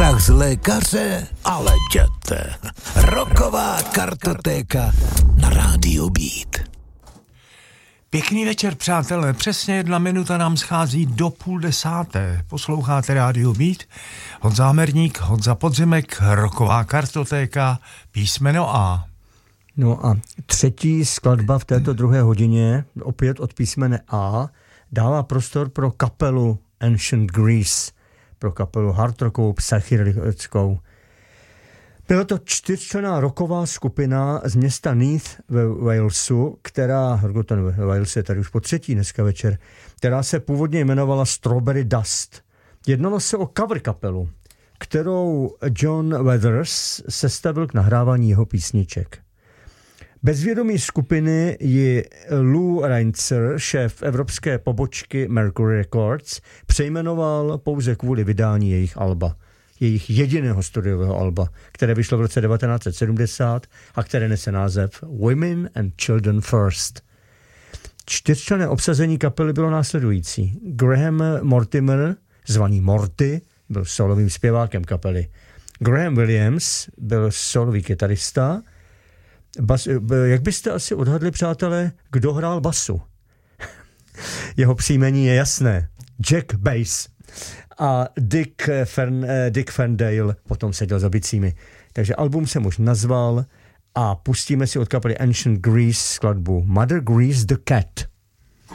strach z lékaře, ale jděte. Rocková kartotéka na rádiu Beat. Pěkný večer, přátelé. Přesně 1 minuta nám schází do 9:30. Posloucháte rádio Beat. Honza Hamerník, Honza Podzimek, Rocková kartotéka, písmeno A. No a třetí skladba v této druhé hodině, opět od písmene A, dává prostor pro kapelu Ancient Greece, pro kapelu hard rockovou, psychedelickou. Byla to 4členná rocková skupina z města Neath ve Walesu, Wales je tady už po třetí dneska večer, která se původně jmenovala Strawberry Dust. Jednalo se o cover kapelu, kterou John Weathers sestavil k nahrávání jeho písniček. Bez vědomí skupiny ji Lou Reintzer, šéf evropské pobočky Mercury Records, přejmenoval pouze kvůli vydání jejich alba. Jejich jediného studiového alba, které vyšlo v roce 1970 a které nese název Women and Children First. 4členné obsazení kapely bylo následující. Graham Mortimer, zvaný Morty, byl solovým zpěvákem kapely. Graham Williams byl solový kytarista. Jak byste asi odhadli, přátelé, kdo hrál basu? Jeho příjmení je jasné. Jack Bass. A Dick Ferndale potom seděl za bicími. Takže album jsem už nazval a pustíme si od kapely Ancient Greece skladbu Mother Grease the Cat.